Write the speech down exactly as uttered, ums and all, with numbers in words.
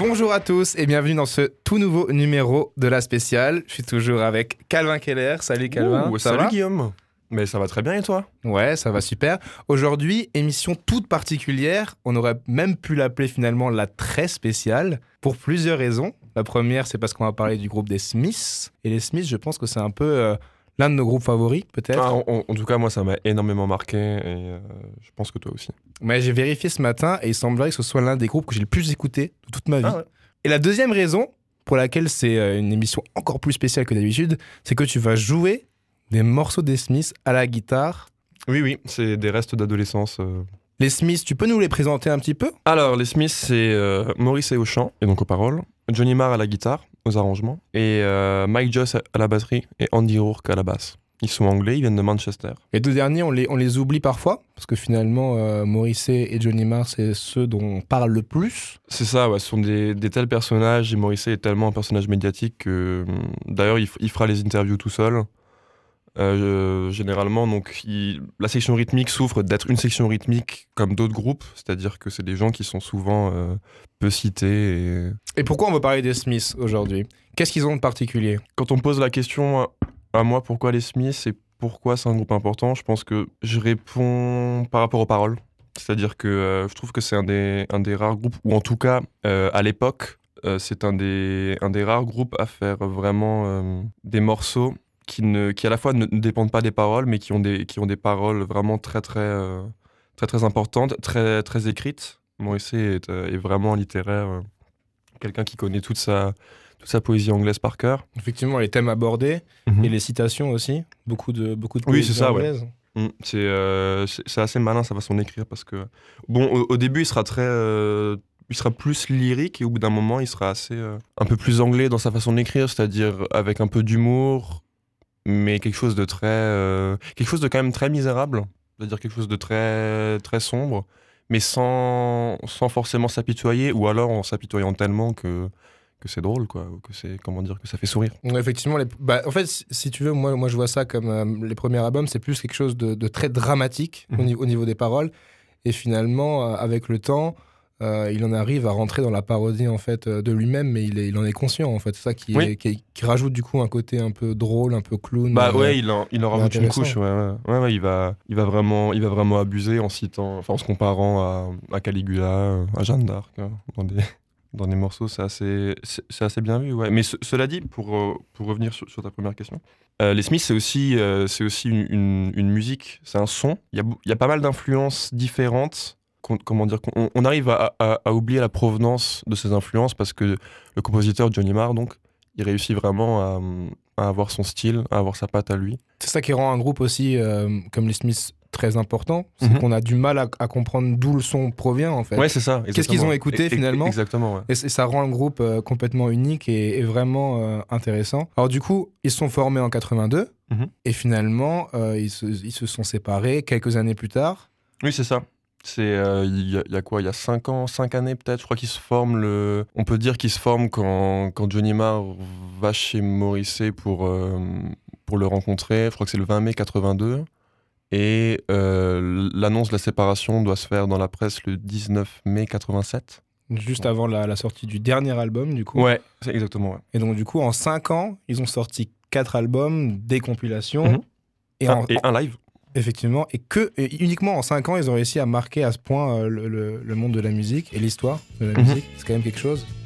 Bonjour à tous et bienvenue dans ce tout nouveau numéro de La Spéciale. Je suis toujours avec Calvin Keller. Salut Calvin. Ouh, ça salut va Guillaume. Mais ça va très bien et toi? Ouais, ça va super. Aujourd'hui, émission toute particulière. On aurait même pu l'appeler finalement la très spéciale pour plusieurs raisons. La première, c'est parce qu'on va parler du groupe des Smiths. Et les Smiths, je pense que c'est un peu euh, l'un de nos groupes favoris, peut-être. Ah, en, en tout cas, moi, ça m'a énormément marqué et euh, je pense que toi aussi. Mais j'ai vérifié ce matin et il semblerait que ce soit l'un des groupes que j'ai le plus écouté de toute ma vie. Ah ouais. Et la deuxième raison pour laquelle c'est euh, une émission encore plus spéciale que d'habitude, c'est que tu vas jouer des morceaux des Smiths à la guitare. Oui, oui, c'est des restes d'adolescence. euh. Les Smiths, tu peux nous les présenter un petit peu ? Alors, les Smiths, c'est euh, Morrissey au chant et donc aux paroles, Johnny Marr à la guitare, aux arrangements, et euh, Mike Joss à la batterie et Andy Rourke à la basse. Ils sont anglais, ils viennent de Manchester. Les deux derniers, on les, on les oublie parfois, parce que finalement, euh, Morrissey et Johnny Marr, c'est ceux dont on parle le plus. C'est ça, ouais, ce sont des, des tels personnages, et Morrissey est tellement un personnage médiatique que, hum, d'ailleurs, il, f- il fera les interviews tout seul. Euh, généralement, donc, il- la section rythmique souffre d'être une section rythmique comme d'autres groupes, c'est-à-dire que c'est des gens qui sont souvent euh, peu cités. Et... Et pourquoi on veut parler des Smiths aujourd'hui ? Qu'est-ce qu'ils ont de particulier ? Quand on me pose la question à, à moi pourquoi les Smiths et pourquoi c'est un groupe important, je pense que je réponds par rapport aux paroles. C'est-à-dire que euh, je trouve que c'est un des, un des rares groupes, ou en tout cas euh, à l'époque, euh, c'est un des, un des rares groupes à faire vraiment euh, des morceaux qui, ne, qui à la fois ne, ne dépendent pas des paroles, mais qui ont des, qui ont des paroles vraiment très très, euh, très, très importantes, très, très écrites. Morrissey est, euh, est vraiment littéraire, euh, quelqu'un qui connaît toute sa, toute sa poésie anglaise par cœur. Effectivement, les thèmes abordés Mhm. et les citations aussi. Beaucoup de, beaucoup de Oui, poésie c'est ça, ouais. anglaise. Mm, c'est, euh, c'est c'est assez malin sa façon d'écrire parce que bon au, au début il sera très euh, il sera plus lyrique et au bout d'un moment il sera assez euh, un peu plus anglais dans sa façon d'écrire, c'est-à-dire avec un peu d'humour mais quelque chose de très euh, quelque chose de quand même très misérable, c'est-à-dire quelque chose de très très sombre mais sans sans forcément s'apitoyer ou alors en s'apitoyant tellement que que c'est drôle quoi, ou que c'est comment dire que ça fait sourire. Ouais, effectivement, les- bah, en fait, si, si tu veux, moi, moi je vois ça comme euh, les premiers albums, c'est plus quelque chose de, de très dramatique au, Mhm. niveau, au niveau des paroles. Et finalement, euh, avec le temps, euh, il en arrive à rentrer dans la parodie en fait euh, de lui-même, mais il, est, il en est conscient en fait. C'est ça qui, Oui. est- qui, est- qui rajoute du coup un côté un peu drôle, un peu clown. Bah euh, ouais, il en, il en mais rajoute une intéressant. couche, ouais, ouais. Ouais, ouais, il va, il va vraiment, il va vraiment abuser en citant, enfin en se comparant à, à Caligula, euh, à Jeanne d'Arc, hein, dans des, dans des morceaux, c'est assez, c'est, c'est assez bien vu, ouais. Mais ce- cela dit, pour, euh, pour revenir sur, sur ta première question, euh, les Smiths c'est aussi, euh, c'est aussi une, une, une musique, c'est un son. Il y a, bou- il y a pas mal d'influences différentes. qu'on- Comment dire, qu'on- on, on arrive à, à, à oublier la provenance de ces influences parce que le compositeur Johnny Marr, donc, il réussit vraiment à, à avoir son style, à avoir sa patte à lui. C'est ça qui rend un groupe aussi, euh, comme les Smiths, très important. C'est Mhm. qu'on a du mal à, à comprendre d'où le son provient en fait. Ouais, c'est ça. Qu'est-ce qu'ils ont exactement. écouté, E- e- finalement Exactement, ouais. Et c- ça rend le groupe euh, complètement unique et, et vraiment euh, intéressant. Alors du coup, ils se sont formés en quatre-vingt-deux Mhm. et finalement, euh, ils, se, ils se sont séparés quelques années plus tard. Oui, c'est ça. C'est euh, il y, a- il y a quoi? Il y a cinq ans, cinq années peut-être. Je crois qu'ils se forment le. On peut dire qu'ils se forment quand, quand Johnny Marr va chez Morrissey pour euh, pour le rencontrer. Je crois que c'est le vingt mai quatre-vingt-deux. Et euh, l'annonce de la séparation doit se faire dans la presse le dix-neuf mai quatre-vingt-sept. Juste avant la, la sortie du dernier album, du coup. Ouais, c'est exactement. Ouais. Et donc, du coup, en cinq ans, ils ont sorti quatre albums, des compilations. Mhm. Et, Ah, en- et un live. Effectivement, et que et uniquement en cinq ans, ils ont réussi à marquer à ce point euh, le, le- le monde de la musique et l'histoire de la Mhm. musique. C'est quand même quelque chose.